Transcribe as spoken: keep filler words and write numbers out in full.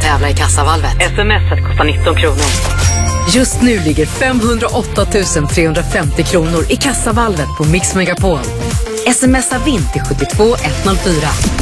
tävla i kassavalvet. Sms:et kostar nitton kronor. Just nu ligger femhundraåtta tusen trehundrafemtio kronor i kassavalvet på Mix Megapol. Smsa vinn till sju två ett noll fyra.